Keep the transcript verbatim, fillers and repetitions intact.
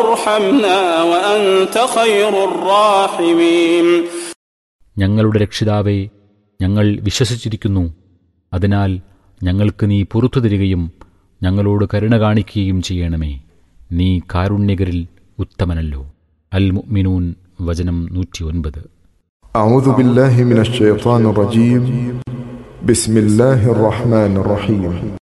ارحمنا وأنت خير الراحمين. ഞങ്ങളുടെ രക്ഷിതാവേ, ഞങ്ങൾ വിശ്വസിച്ചിരിക്കുന്നു, അതിനാൽ ഞങ്ങൾക്ക് നീ പുറത്തു തരികയും ഞങ്ങളോട് കരുണ കാണിക്കുകയും ചെയ്യണമേ. നീ കാരുണ്യകരിൽ ഉത്തമനല്ലോ. അൽ മുഅ്മിനൂൻ വചനം നൂറ്റി ഒൻപത്. അഊദു ബില്ലാഹി മിനശ് ശൈത്വാനിർ റജീം. ബിസ്മില്ലാഹിർ റഹ്മാനിർ റഹീം.